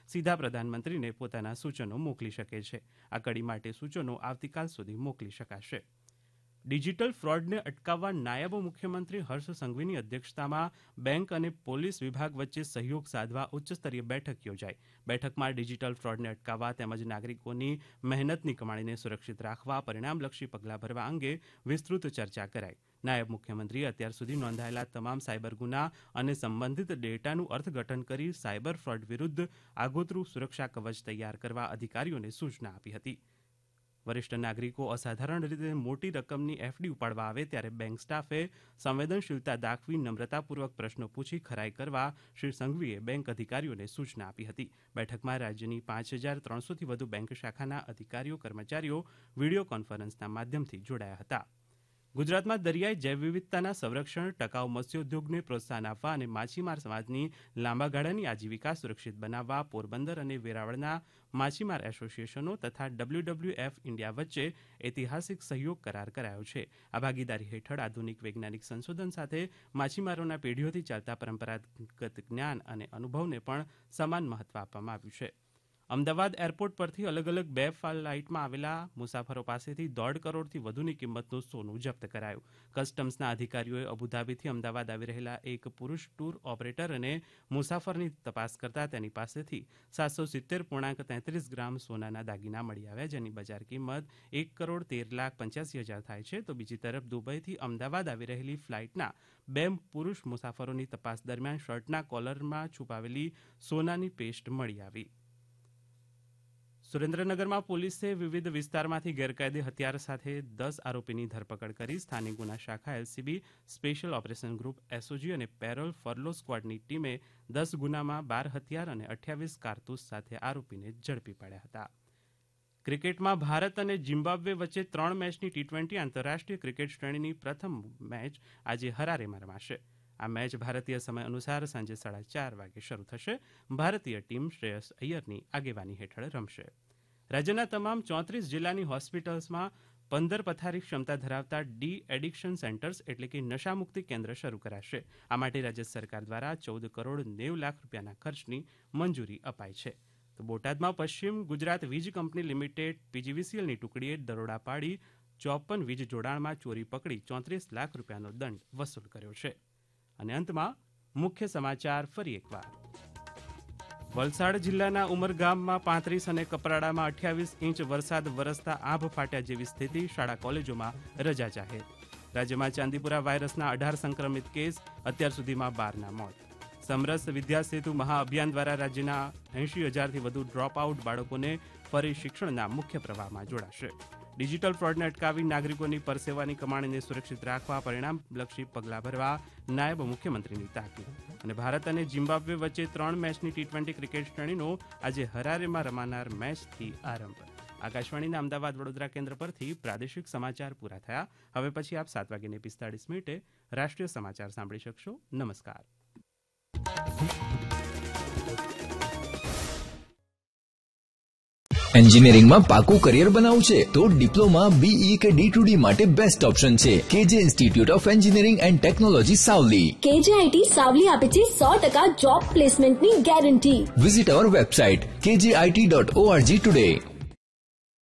સીધા પ્રધાનમંત્રીને પોતાના સૂચનો મોકલી શકે છે. આ કડી માટે સૂચનો આવતીકાલ સુધી મોકલી શકાશે. ડિજિટલ ફ્રોડને અટકાવવા નાયબ મુખ્યમંત્રી હર્ષ સંઘવીની અધ્યક્ષતામાં બેંક અને પોલીસ વિભાગ વચ્ચે સહયોગ સાધવા ઉચ્ચસ્તરીય બેઠક યોજાઈ. બેઠકમાં ડિજિટલ ફ્રોડને અટકાવવા તેમજ નાગરિકોની મહેનતની કમાણીને સુરક્ષિત રાખવા પરિણામલક્ષી પગલાં ભરવા અંગે વિસ્તૃત ચર્ચા કરાઈ. નાયબ મુખ્યમંત્રીએ અત્યાર સુધી નોંધાયેલા તમામ સાયબર ગુના અને સંબંધિત ડેટાનું અર્થઘટન કરી સાયબર ફ્રોડ વિરુદ્ધ આગોતરું સુરક્ષા કવચ તૈયાર કરવા અધિકારીઓને સૂચના આપી હતી. વરિષ્ઠ નાગરિકો અસાધારણ રીતે મોટી રકમની એફડી ઉપાડવા આવે ત્યારે બેંક સ્ટાફે સંવેદનશીલતા દાખવી નમ્રતાપૂર્વક પ્રશ્નો પૂછી ખરાઈ કરવા શ્રી સંઘવીએ બેંક અધિકારીઓને સૂચના આપી હતી. બેઠકમાં રાજ્યની 5300થી વધુ બેંક શાખાના અધિકારીઓ કર્મચારીઓ વિડીયો કોન્ફરન્સના માધ્યમથી જોડાયા હતા. ગુજરાતમાં દરિયાઈ જૈવ વિવિધતાના સંરક્ષણ, ટકાઉ મત્સ્યોદ્યોગને પ્રોત્સાહન આપવા અને માછીમાર સમાજની લાંબા ગાળાની આજીવિકા સુરક્ષિત બનાવવા પોરબંદર અને વેરાવળના માછીમાર એસોસિએશનો તથા WWF ઇન્ડિયા વચ્ચે ઐતિહાસિક સહયોગ કરાર કરાયો છે. આ ભાગીદારી હેઠળ આધુનિક વૈજ્ઞાનિક સંશોધન સાથે માછીમારોના પેઢીઓથી ચાલતા પરંપરાગત જ્ઞાન અને અનુભવને પણ સમાન મહત્વ આપવામાં આવ્યું છે. અમદાવાદ એરપોર્ટ પરથી અલગ અલગ 2 ફ્લાઇટમાં આવેલા મુસાફરો પાસેથી 1.5 કરોડથી વધુની કિંમતનું સોનું જપ્ત કરાયું. કસ્ટમ્સના અધિકારીઓએ અબુધાબીથી અમદાવાદ આવી રહેલા એક પુરુષ ટૂર ઓપરેટર અને મુસાફરની તપાસ કરતા તેની પાસેથી 770.33 ગ્રામ સોનાના દાગીના મળી આવ્યા, જેની બજાર કિંમત 1,13,85,000 થાય છે. તો બીજી તરફ દુબઈથી અમદાવાદ આવી રહેલી ફ્લાઇટના 2 પુરુષ મુસાફરોની તપાસ દરમિયાન શર્ટના કોલરમાં છુપાવેલી સોનાની પેસ્ટ મળી આવી. સુરેન્દ્રનગરમાં પોલીસે વિવિધ વિસ્તારમાંથી ગેરકાયદે હથિયાર સાથે 10 આરોપીની ધરપકડ કરી. સ્થાનિક ગુના શાખા LCB, special operation group SOG અને પેરોલ ફરલો સ્ક્વોડની ટીમે 10 ગુનામાં 12 હથિયાર અને 28 કારતૂસ સાથે આરોપીને ઝડપી પાડ્યા હતા. ક્રિકેટમાં ભારત અને ઝિમ્બાબ્વે વચ્ચે 3 મેચની T20 આંતરરાષ્ટ્રીય ક્રિકેટ શ્રેણીની પ્રથમ મેચ આજે હરારેમાં રમાશે. આ મેચ ભારતીય સમય અનુસાર સાંજે 4:30 વાગે શરૂ થશે. ભારતીય ટીમ શ્રેયસ અય્યરની આગેવાની હેઠળ રમશે. રાજ્યના તમામ 34 જિલ્લાની હોસ્પિટલ્સમાં 15 પથારી ક્ષમતા ધરાવતા ડી-એડિક્શન સેન્ટર્સ એટલે કે નશામુક્તિ કેન્દ્ર શરૂ કરાશે. આ માટે રાજ્ય સરકાર દ્વારા 14 કરોડ 90 લાખ રૂપિયાના ખર્ચની મંજૂરી અપાઈ છે. તો બોટાદમાં પશ્ચિમ ગુજરાત વીજ કંપની લિમિટેડ PGVCLની ટુકડીએ દરોડા પાડી 54 વીજ જોડાણમાં ચોરી પકડી 34 લાખ રૂપિયાનો દંડ વસૂલ કર્યો છે. અને અંતમાં મુખ્ય સમાચાર ફરી એકવાર. વલસાડ જિલ્લાના ઉમરગામમાં 35 અને કપરાડામાં 28 ઇંચ વરસાદ વરસતા આભ ફાટ્યા જેવી સ્થિતિ. શાળા કોલેજોમાં રજા જાહેર. રાજ્યમાં ચાંદીપુરા વાયરસના 18 સંક્રમિત કેસ, અત્યાર સુધીમાં 12ના મોત. સમરસ વિદ્યાસેતુ મહાઅભિયાન દ્વારા રાજ્યના 80,000થી વધુ ડ્રોપ આઉટ બાળકોને ફરી શિક્ષણના મુખ્ય પ્રવાહમાં જોડાશે. ડિજિટલ ફ્રોડને અટકાવી નાગરિકોની પરસેવાની કમાણીને સુરક્ષિત રાખવા પરિણામલક્ષી પગલાં ભરવા નાયબ મુખ્યમંત્રીની તાકીદ. અને ભારત અને ઝિમ્બાબ્વે વચ્ચે 3 મેચની T20 ક્રિકેટ શ્રેણીનો આજે હરારેમાં રમાનાર મેચથી આરંભ. આકાશવાણીના અમદાવાદ વડોદરા કેન્દ્ર પરથી પ્રાદેશિક સમાચાર પૂરા થયા. હવે પછી આપ 7:45 રાષ્ટ્રીય સમાચાર સાંભળી શકશો. નમસ્કાર. એન્જિનિયરિંગમાં પાકું કરિયર બનાવવું છે તો ડિપ્લોમા, BE કે D2D માટે બેસ્ટ ઓપ્શન છે KJ institute of engineering and technology Savli. KJIT Savli આપે છે 100% જોબ પ્લેસમેન્ટની ગેરંટી. વિઝિટ અવર વેબસાઇટ kjit.org ટુડે.